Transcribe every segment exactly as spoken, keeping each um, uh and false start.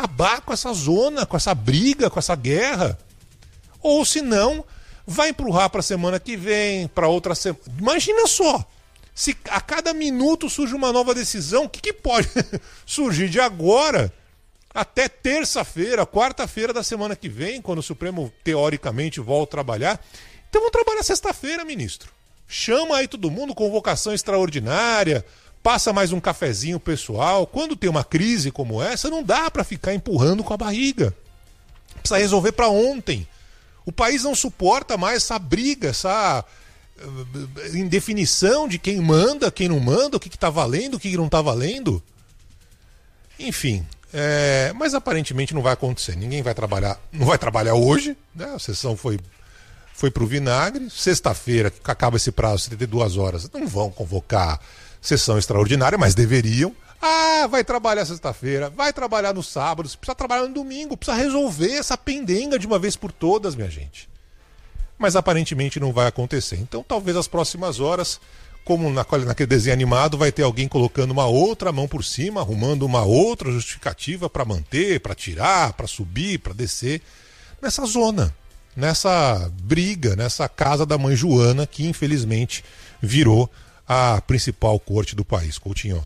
acabar com essa zona, com essa briga, com essa guerra. Ou se não, vai empurrar para a semana que vem, para outra semana. Imagina só, se a cada minuto surge uma nova decisão, o que, que pode surgir de agora até terça-feira, quarta-feira da semana que vem, quando o Supremo teoricamente volta a trabalhar? Então vamos trabalhar sexta-feira, ministro. Chama aí todo mundo, convocação extraordinária, passa mais um cafezinho pessoal. Quando tem uma crise como essa, não dá para ficar empurrando com a barriga. Precisa resolver para ontem. O país não suporta mais essa briga, essa indefinição de quem manda, quem não manda, o que está valendo, o que não está valendo. Enfim, é... mas aparentemente não vai acontecer. Ninguém vai trabalhar, não vai trabalhar hoje, né? A sessão foi, foi para o vinagre. Sexta-feira, que acaba esse prazo, setenta e duas horas, não vão convocar sessão extraordinária, mas deveriam. Ah, vai trabalhar sexta-feira, vai trabalhar no sábado, precisa trabalhar no domingo, precisa resolver essa pendenga de uma vez por todas, minha gente. Mas aparentemente não vai acontecer. Então talvez as próximas horas, como naquele desenho animado, vai ter alguém colocando uma outra mão por cima, arrumando uma outra justificativa para manter, para tirar, para subir, para descer, nessa zona, nessa briga, nessa casa da mãe Joana, que infelizmente virou a principal corte do país. Coutinho.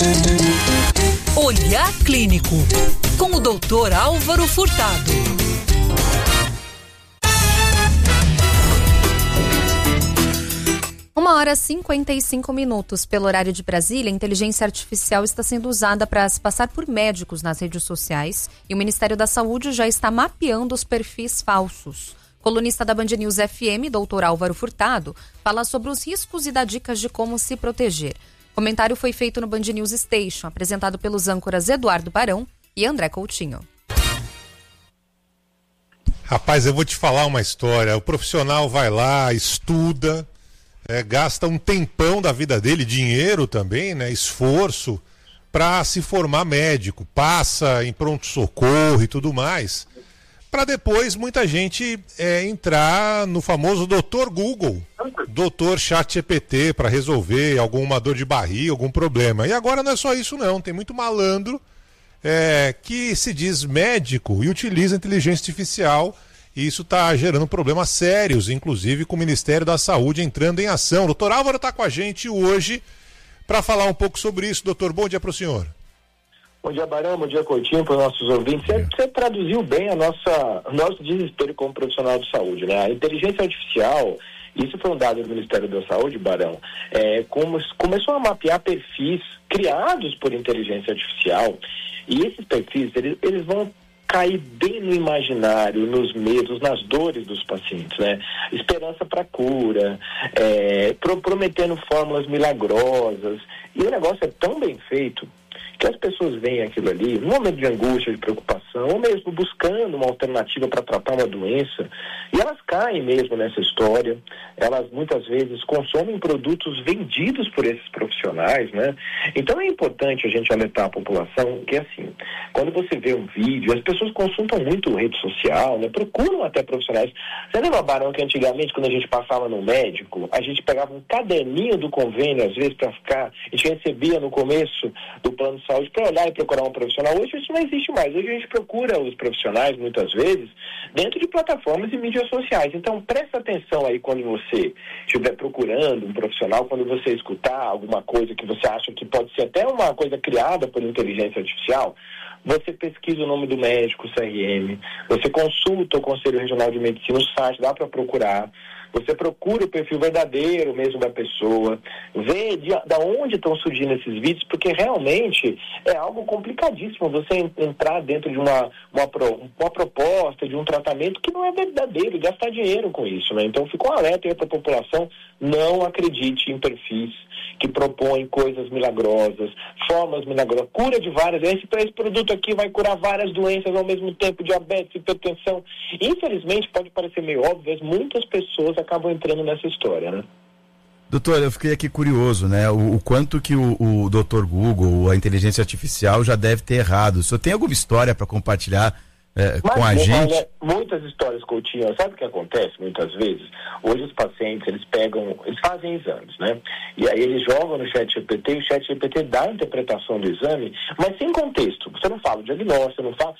Olhar Clínico, com o doutor Álvaro Furtado. Uma hora e cinquenta e cinco minutos. Pelo horário de Brasília, a inteligência artificial está sendo usada para se passar por médicos nas redes sociais e o Ministério da Saúde já está mapeando os perfis falsos. Colunista da Band News F M, doutor Álvaro Furtado, fala sobre os riscos e dá dicas de como se proteger. O comentário foi feito no Band News Station, apresentado pelos âncoras Eduardo Barão e André Coutinho. Rapaz, eu vou te falar uma história. O profissional vai lá, estuda, é, gasta um tempão da vida dele, dinheiro também, né, esforço, para se formar médico, passa em pronto-socorro e tudo mais, para depois muita gente é, entrar no famoso doutor Google, doutor ChatGPT, para resolver alguma dor de barriga, algum problema. E agora não é só isso não, tem muito malandro é, que se diz médico e utiliza inteligência artificial, e isso está gerando problemas sérios, inclusive com o Ministério da Saúde entrando em ação. O doutor Álvaro está com a gente hoje para falar um pouco sobre isso. Doutor, bom dia para o senhor. Bom dia, Barão, bom dia, Coutinho, para os nossos ouvintes. Você, você traduziu bem a nossa, o nosso desespero como profissional de saúde, né? A inteligência artificial, isso foi um dado do Ministério da Saúde, Barão, é, como, começou a mapear perfis criados por inteligência artificial, e esses perfis, eles, eles vão cair bem no imaginário, nos medos, nas dores dos pacientes, né? Esperança para cura, é, pro, prometendo fórmulas milagrosas, e o negócio é tão bem feito que as pessoas veem aquilo ali, num momento de angústia, de preocupação, ou mesmo buscando uma alternativa para tratar uma doença, e elas caem mesmo nessa história, elas muitas vezes consomem produtos vendidos por esses profissionais, né? Então é importante a gente alertar a população que, assim, quando você vê um vídeo, as pessoas consultam muito rede social, né? Procuram até profissionais. Você lembra, Barão, que antigamente, quando a gente passava no médico, a gente pegava um caderninho do convênio, às vezes, para ficar, a gente recebia no começo do plano de saúde para olhar e procurar um profissional. Hoje isso não existe mais. Hoje a gente procura os profissionais, muitas vezes, dentro de plataformas e mídias sociais. Então, presta atenção aí quando você estiver procurando um profissional, quando você escutar alguma coisa que você acha que pode ser até uma coisa criada por inteligência artificial, você pesquisa o nome do médico, o C R M, você consulta o Conselho Regional de Medicina, o site, dá para procurar. Você procura o perfil verdadeiro mesmo da pessoa, vê de, de onde estão surgindo esses vídeos, porque realmente é algo complicadíssimo você entrar dentro de uma, uma, pro, uma proposta, de um tratamento que não é verdadeiro e gastar dinheiro com isso, né? Então fica um alerta aí para a população, não acredite em perfis que propõem coisas milagrosas, formas milagrosas, cura de várias, esse, esse produto aqui vai curar várias doenças ao mesmo tempo, diabetes, hipertensão. Infelizmente, pode parecer meio óbvio, mas muitas pessoas acabam entrando nessa história, né? Doutor, eu fiquei aqui curioso, né? O, o quanto que o, o doutor Google, a inteligência artificial, já deve ter errado. O senhor tem alguma história para compartilhar é, com a gente? Olha, muitas histórias, Coutinho. Sabe o que acontece muitas vezes? Hoje os pacientes, eles pegam, eles fazem exames, né? E aí eles jogam no ChatGPT e o ChatGPT dá a interpretação do exame, mas sem contexto. Você não fala o diagnóstico, você não fala,